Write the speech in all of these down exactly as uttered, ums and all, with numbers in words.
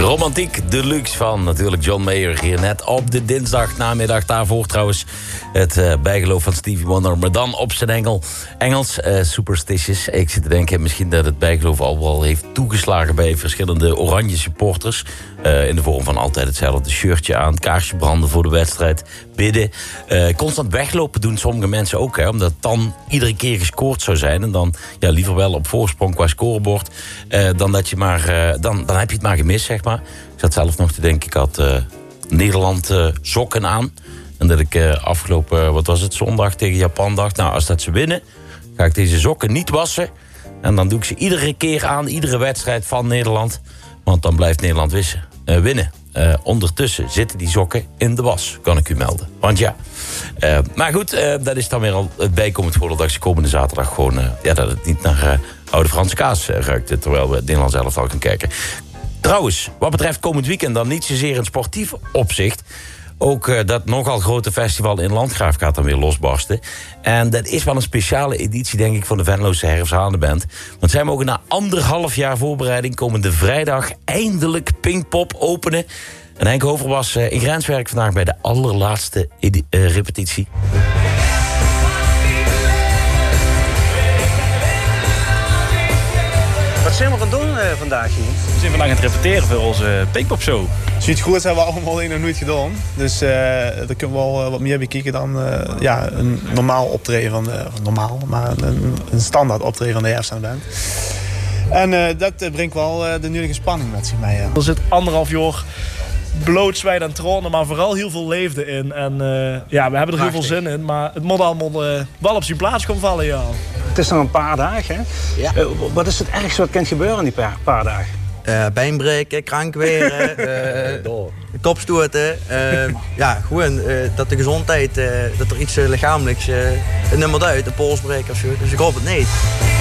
Romantiek Deluxe van natuurlijk John Mayer hier net op de dinsdagnamiddag. Daarvoor trouwens het uh, bijgeloof van Stevie Wonder, maar dan op zijn Engel, Engels. Uh, Superstitious. Ik zit te denken misschien dat het bijgeloof al wel heeft toegeslagen bij verschillende oranje supporters. Uh, in de vorm van altijd hetzelfde shirtje aan, kaarsje branden voor de wedstrijd, bidden. Uh, constant weglopen doen sommige mensen ook, hè, omdat dan iedere keer gescoord zou zijn. En dan ja, liever wel op voorsprong qua scorebord. Uh, dan dat je maar, uh, dan, dan heb je het maar gemist, zeg maar. Ik zat zelf nog te denken, ik had uh, Nederland uh, sokken aan. En dat ik uh, afgelopen, uh, wat was het, zondag tegen Japan dacht, nou, als dat ze winnen, ga ik deze sokken niet wassen. En dan doe ik ze iedere keer aan, iedere wedstrijd van Nederland. Want dan blijft Nederland wissen, uh, winnen. Uh, ondertussen zitten die sokken in de was, kan ik u melden. Want ja, uh, maar goed, uh, dat is dan weer al het bijkomend voordeel dat ze komende zaterdag gewoon, uh, ja, dat het niet naar uh, oude Franse kaas uh, ruikt. Terwijl we het Nederlands elftal gaan kijken. Trouwens, wat betreft komend weekend dan niet zozeer in sportief opzicht. Ook uh, dat nogal grote festival in Landgraaf gaat dan weer losbarsten. En dat is wel een speciale editie, denk ik, van de Venlose Herfsthanenband. Want zij mogen na anderhalf jaar voorbereiding komende vrijdag eindelijk Pinkpop openen. En Henk Hover was uh, in Grenswerk vandaag bij de allerlaatste edi- uh, repetitie. Wat zijn we gaan doen uh, vandaag hier? We zijn vandaag aan het repeteren voor onze Pinkpop show. Zoiets goeds hebben we allemaal nog nooit gedaan. Dus uh, daar kunnen we wel uh, wat meer bekijken dan uh, ja, een normaal optreden van de, normaal, maar een, een standaard optreden van de Herfsthanenband. En uh, dat uh, brengt wel uh, de nodige spanning met zich mee. Ja. Er zit anderhalf jaar bloot, zwijt en tranen, maar vooral heel veel leefde in. En uh, ja, we hebben er heel veel zin in, maar het moet allemaal uh, wel op zijn plaats komen vallen, ja. Het is nog een paar dagen, hè? Ja. Uh, wat is het ergste wat kan gebeuren in die paar, paar dagen? Uh, been breken, krank weren, uh, kopstoten. Uh, ja, gewoon uh, dat de gezondheid, uh, dat er iets uh, lichamelijks, uh, een nummer uit, een pols breken of zo. Dus ik hoop het niet.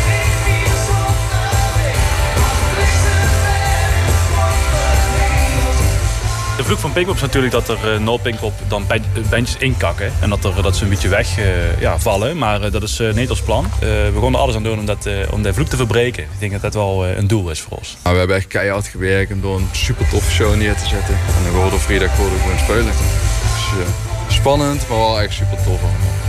De vloek van Pinkpop is natuurlijk dat er uh, no Pinkpop dan bandjes inkakken. En dat, er, dat ze een beetje weg uh, ja, vallen. Maar uh, dat is uh, niet ons plan. Uh, we gaan er alles aan doen om, dat, uh, om de vloek te verbreken. Ik denk dat dat wel uh, een doel is voor ons. Nou, we hebben echt keihard gewerkt om door een super toffe show neer te zetten. En dan worden we vrijdag gewoon spelen. Dus uh, spannend, maar wel echt super tof allemaal.